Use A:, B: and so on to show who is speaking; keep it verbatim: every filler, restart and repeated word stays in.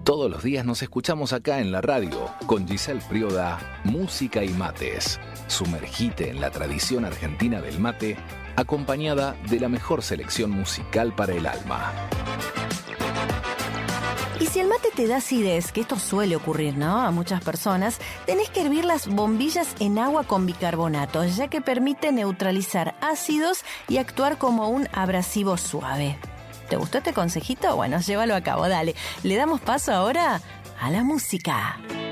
A: Todos los días nos escuchamos acá en la radio con Giselle Prioda, Música y Mates. Sumergite en la tradición argentina del mate, acompañada de la mejor selección musical para el alma.
B: Y si el mate te da acidez, que esto suele ocurrir, ¿no?, a muchas personas, tenés que hervir las bombillas en agua con bicarbonato, ya que permite neutralizar ácidos y actuar como un abrasivo suave. ¿Te gustó este consejito? Bueno, llévalo a cabo, dale. Le damos paso ahora a la música.